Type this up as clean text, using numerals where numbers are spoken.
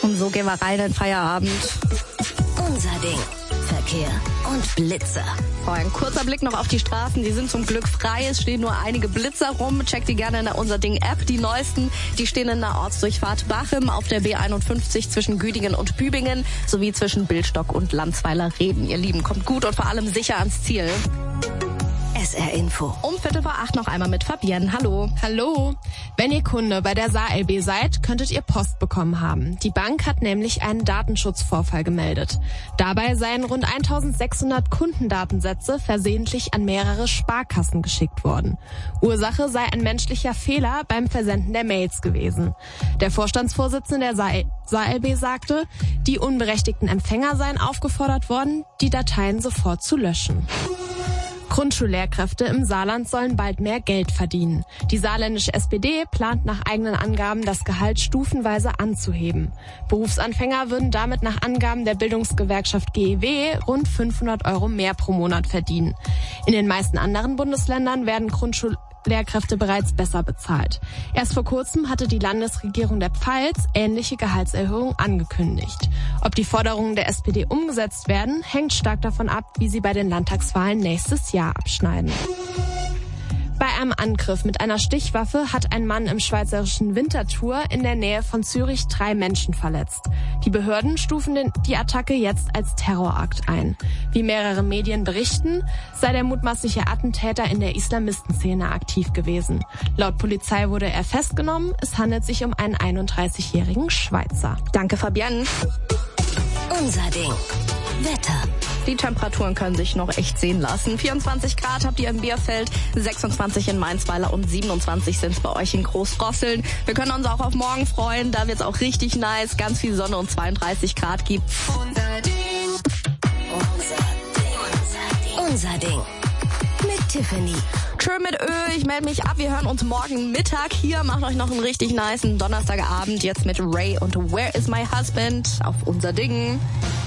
Und so gehen wir rein in den Feierabend. Unser Ding. Verkehr und Blitzer. Vorher ein kurzer Blick noch auf die Straßen. Die sind zum Glück frei. Es stehen nur einige Blitzer rum. Checkt die gerne in der Unser Ding App. Die neuesten, die stehen in der Ortsdurchfahrt Bachem, auf der B51 zwischen Güdingen und Bübingen sowie zwischen Billstock und Landsweiler Reden. Ihr Lieben, kommt gut und vor allem sicher ans Ziel. SR Info. Um 7:45 noch einmal mit Fabienne. Hallo. Hallo. Wenn ihr Kunde bei der SaLB seid, könntet ihr Post bekommen haben. Die Bank hat nämlich einen Datenschutzvorfall gemeldet. Dabei seien rund 1600 Kundendatensätze versehentlich an mehrere Sparkassen geschickt worden. Ursache sei ein menschlicher Fehler beim Versenden der Mails gewesen. Der Vorstandsvorsitzende der SaLB sagte, die unberechtigten Empfänger seien aufgefordert worden, die Dateien sofort zu löschen. Grundschullehrkräfte im Saarland sollen bald mehr Geld verdienen. Die saarländische SPD plant nach eigenen Angaben, das Gehalt stufenweise anzuheben. Berufsanfänger würden damit nach Angaben der Bildungsgewerkschaft GEW rund 500 € mehr pro Monat verdienen. In den meisten anderen Bundesländern werden Grundschullehrkräfte bereits besser bezahlt. Erst vor kurzem hatte die Landesregierung der Pfalz ähnliche Gehaltserhöhungen angekündigt. Ob die Forderungen der SPD umgesetzt werden, hängt stark davon ab, wie sie bei den Landtagswahlen nächstes Jahr abschneiden. Bei einem Angriff mit einer Stichwaffe hat ein Mann im schweizerischen Winterthur in der Nähe von Zürich 3 Menschen verletzt. Die Behörden stufen die Attacke jetzt als Terrorakt ein. Wie mehrere Medien berichten, sei der mutmaßliche Attentäter in der Islamistenszene aktiv gewesen. Laut Polizei wurde er festgenommen. Es handelt sich um einen 31-jährigen Schweizer. Danke, Fabienne. Unser Ding. Wetter. Die Temperaturen können sich noch echt sehen lassen. 24 Grad habt ihr in Bierfeld, 26 in Mainzweiler und 27 sind es bei euch in Großrosseln. Wir können uns auch auf morgen freuen, da wird es auch richtig nice, ganz viel Sonne und 32 Grad gibt. Unser Ding. Unser Ding. Mit Tiffany. Tschö mit Ö, ich melde mich ab. Wir hören uns morgen Mittag hier. Macht euch noch einen richtig nicen Donnerstagabend. Jetzt mit Ray und Where is my husband auf Unser Ding.